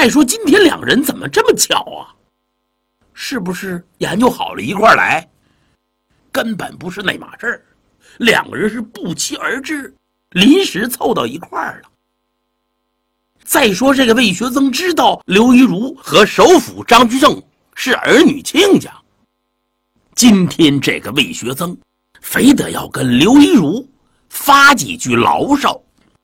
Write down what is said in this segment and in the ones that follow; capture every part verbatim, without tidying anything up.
再说今天两人怎么这么巧啊？是不是研究好了一块来？根本不是那码事儿，两个人是不期而至，临时凑到一块儿了。再说这个魏学增知道刘一如和首辅张居正是儿女亲家，今天这个魏学增非得要跟刘一如发几句牢骚。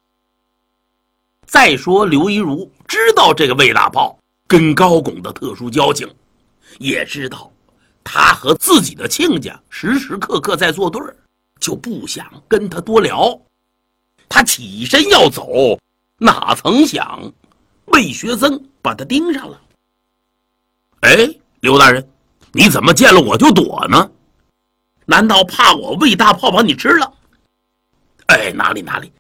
再说刘一如知道这个魏大炮跟高拱的特殊交情，也知道他和自己的亲家时时刻刻在作对，就不想跟他多聊。他起身要走，哪曾想魏学增把他盯上了。哎，刘大人，你怎么见了我就躲呢？难道怕我魏大炮把你吃了？哎，哪里哪里。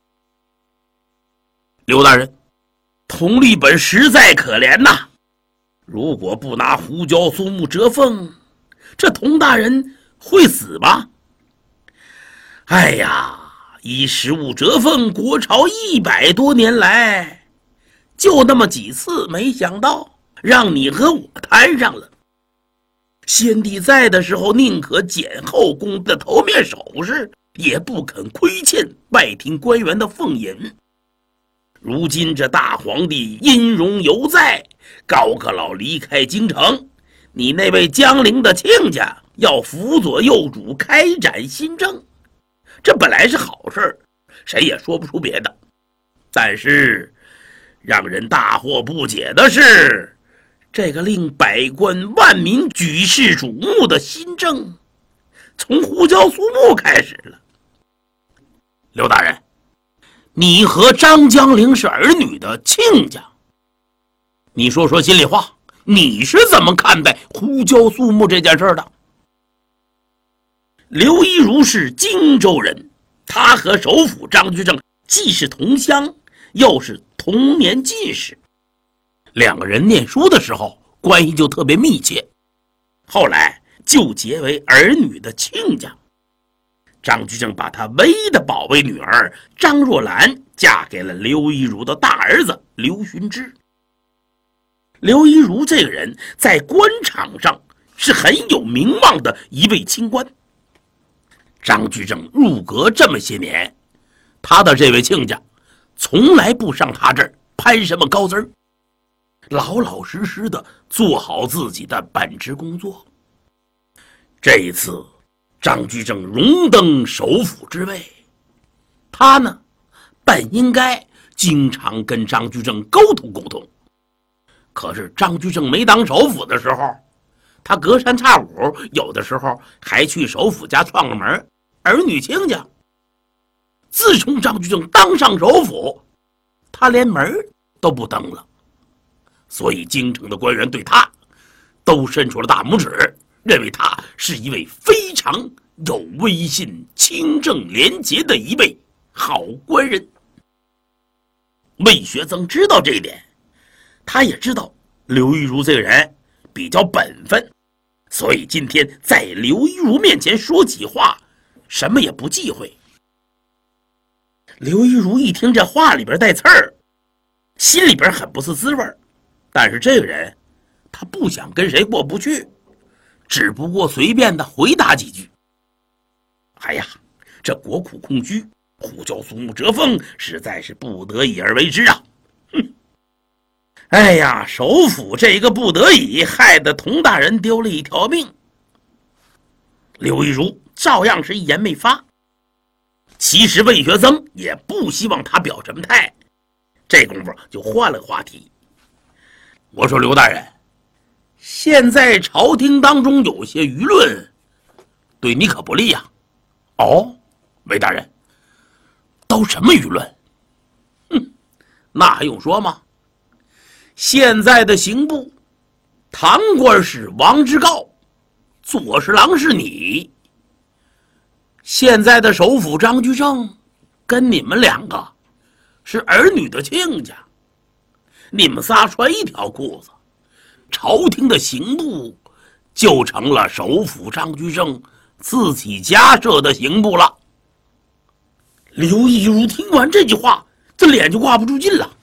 刘大人，佟立本实在可怜呐，如果不拿胡椒苏木折凤，这佟大人会死吧？哎呀，以食物折凤，国朝一百多年来，就那么几次，没想到让你和我摊上了。先帝在的时候，宁可捡后宫的头面首饰，也不肯亏欠外廷官员的俸银。如今这大皇帝音容犹在，高阁老离开京城，你那位江陵的亲家要辅佐幼主开展新政，这本来是好事，谁也说不出别的。但是让人大惑不解的是，这个令百官万民举世瞩目的新政，从胡椒苏木开始了。刘大人，你和张江陵是儿女的亲家，你说说心里话，你是怎么看待胡椒苏木这件事的？刘一如是荆州人，他和首辅张居正既是同乡，又是同年进士，两个人念书的时候关系就特别密切，后来就结为儿女的亲家。张居正把他唯一的宝贝女儿张若兰嫁给了刘一如的大儿子刘询之。刘一如这个人在官场上是很有名望的一位清官。张居正入阁这么些年，他的这位亲家从来不上他这儿攀什么高枝儿，老老实实的做好自己的本职工作。这一次张居正荣登首辅之位，他呢本应该经常跟张居正沟通沟通，可是张居正没当首辅的时候，他隔三差五有的时候还去首辅家串个门，儿女亲家。自从张居正当上首辅，他连门都不登了，所以京城的官员对他都伸出了大拇指，认为他是一位非常有威信、清正廉洁的一位好官人。魏学增知道这一点，他也知道刘一如这个人比较本分，所以今天在刘一如面前说起话什么也不忌讳。刘一如一听这话里边带刺儿，心里边很不是滋味，但是这个人他不想跟谁过不去，只不过随便的回答几句。哎呀，这国库空虚，胡椒苏木折凤，实在是不得已而为之啊！哼，哎呀，首辅这个不得已，害得佟大人丢了一条命。刘一如照样是一言没发。其实魏学增也不希望他表什么态，这功夫就换了个话题。我说刘大人，现在朝廷当中有些舆论对你可不利呀、啊。哦，魏大人，都什么舆论？哼，那还用说吗？现在的刑部，堂官是王之诰，左侍郎是你。现在的首辅张居正跟你们两个是儿女的亲家，你们仨穿一条裤子，朝廷的刑部就成了首辅张居正自己家设的刑部了。刘一如听完这句话，这脸就挂不住劲了。